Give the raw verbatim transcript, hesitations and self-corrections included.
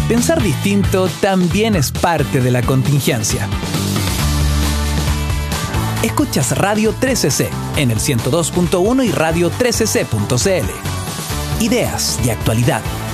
Pensar distinto también es parte de la contingencia. Escuchas Radio trece ce en el ciento dos punto uno y radio trece ce punto ce ele. Ideas y actualidad